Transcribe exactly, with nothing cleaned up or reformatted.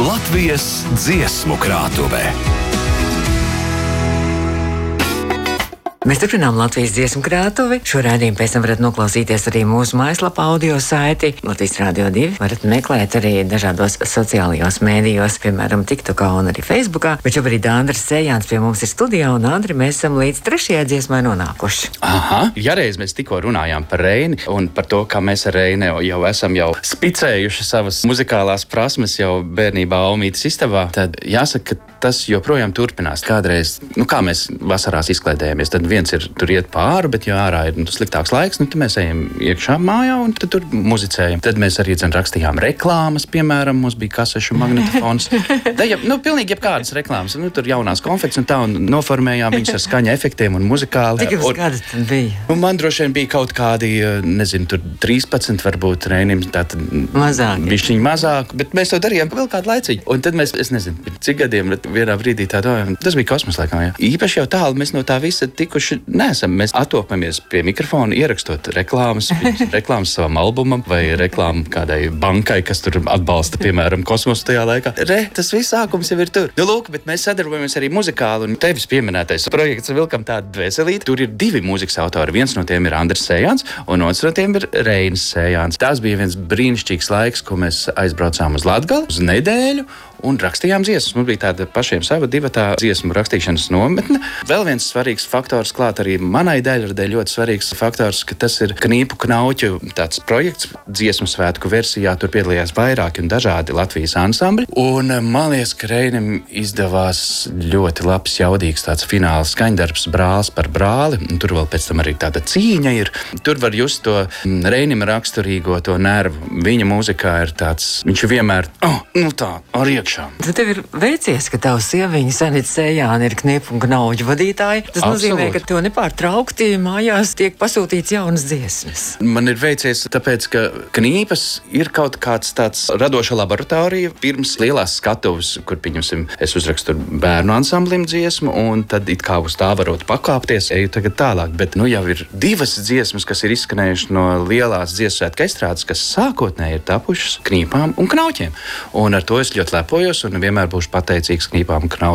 Latvijas dziesmu krātuve. Mēs turpinām Latvijas dziesmu krātuvi. Šo raidījumu pēc tam varat noklausīties arī mūsu mājaslapā audio saiti. Latvijas Rādio divi varat meklēt arī dažādos sociālajos mēdījos, piemēram, TikTokā un arī Facebookā. Bet šobrīd Andris Sējāns pie mums ir studijā, un Andri, mēs esam līdz trešajai dziesmai nonākuši. Aha, ja reiz mēs tikko runājām par Reini un par to, kā mēs ar Reini jau esam jau spicējuši savas muzikālās prasmes jau bērnībā Almītas istabā, tad jāsaka, ka tas joprojām turpinās. Kādreiz, nu kā mēs vasarās izklaidējamies, tad viens ir tur iet pāri, bet ja ārā ir nu, sliktāks laiks, nu tad mēs ejam iekšā mājā un tad tur muzicējam. Tad mēs arī dzen rakstījām reklāmas, piemēram, mums bija kasešu magnetofons. Tā jau, nu, pilnīgi jebkādas reklāmas, nu, tur jaunās konfekts un tā, un noformējām viņus ar skaņa efektiem un muzikāli. Cik jums gadi tad bija? Un man droši vien bija kaut kādi, nezinu, tur trīspadsmit varbūt Reinim, tātad mazāk. Bišķiņi mazāk, bet mēs to darījām vēl kādu laicīgi. Un tad mēs, es nezinu, cik gadiem vienā brīdī tā domājam, tas bija kosmos laikam, jā. Īpaši jau tālu mēs no tā visa tikuši neesam. Mēs atopamies pie mikrofona, ierakstot reklāmas, reklāmas savam albumam vai reklāmu kādai bankai, kas tur atbalsta, piemēram, kosmosu tajā laikā. Re, tas viss sākums jau ir tur. Nu, lūk, bet mēs sadarbojamies arī muzikāli, un tevis pieminētais projekts Vilkam tādu dvēselīti. Tur ir divi mūzikas autori. Viens no tiem ir Andris Sējāns, un otrs no tiem ir Reinis Sējāns. Tās bija viens brīnišķīgs laiks, ko mēs aizbraucām uz Latgali uz nedēļu un rakstījām dziesmas. Mums bija tāda pašiem sava divatā dziesmu rakstīšanas nometne. Vēl viens svarīgs faktors klāt arī manai daļradē ļoti svarīgs faktors, ka tas ir Knīpu Knauķu tāds projekts dziesmu svētku versijā. Tur piedalījās vairāki un dažādi Latvijas ansambļi. Un man liekas, ka Reinim izdevās ļoti labs, jaudīgs tāds fināls skaņdarbs Brālis par brāli. Un tur vēl pēc tam arī tāda cīņa ir. Tur var just to Reinim raksturīgo to nervu. Viņa mūzikā ir tāds, viņš vienmēr, oh, nu tā, ar iekšā. Tad tev ir veicies, ka tavs sieviņa Sanita Sējāna ir Knīpu un Knauķu vadītāja. Tas Absolūti. Nozīmē, ka tev nepārtraukti mājās tiek pasūtīts jaunas dziesmas. Man ir veicies tāpēc, ka Knīpas ir kaut kāds tāds radoša laboratorija pirms lielās skatuves, kur, pieņemsim, es uzrakstu bērnu ansamblim dziesmu, un tad it kā uz tā varot pakāpties, eju tagad tālāk. Bet nu jau ir divas dziesmas, kas ir izskanējušas no lielās dziesmu svētku estrādes, kas sākotnēji ir tapušas Knīpām un Knauķiem. Un ar to es ļoti lepojos un vienmēr būšu pateicīgs Knīpām un Knauķiem.